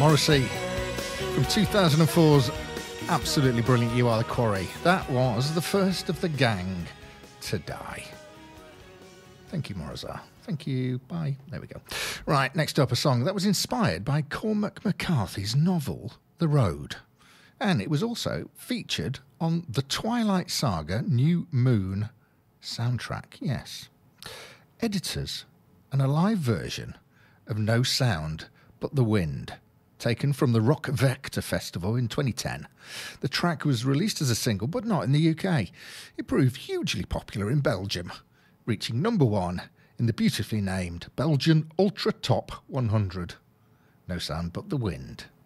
Morrissey from 2004's absolutely brilliant You Are the Quarry. That was the first of the gang to die. Thank you, Morrissey. Thank you. Bye. There we go. Right, next up, a song that was inspired by Cormac McCarthy's novel, The Road. And it was also featured on the Twilight Saga New Moon soundtrack. Yes. Editors and a live version of No Sound But the Wind, taken from the Rock Vector Festival in 2010. The track was released as a single, but not in the UK. It proved hugely popular in Belgium, reaching number one in the beautifully named Belgian Ultra Top 100. No Sound But the Wind.